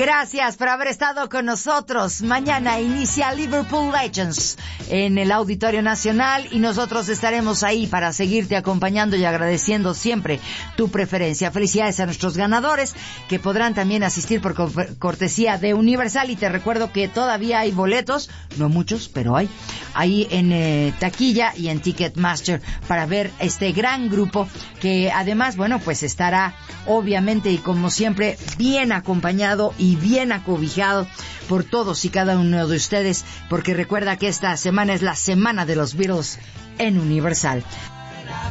Gracias por haber estado con nosotros. Mañana inicia Liverpool Legends en el Auditorio Nacional y nosotros estaremos ahí para seguirte acompañando y agradeciendo siempre tu preferencia. Felicidades a nuestros ganadores que podrán también asistir por cortesía de Universal, y te recuerdo que todavía hay boletos, no muchos, pero hay ahí en taquilla y en Ticketmaster para ver este gran grupo que además, bueno, pues estará obviamente y como siempre bien acompañado y bien acobijado por todos y cada uno de ustedes, porque recuerda que esta semana es la semana de los Beatles en Universal.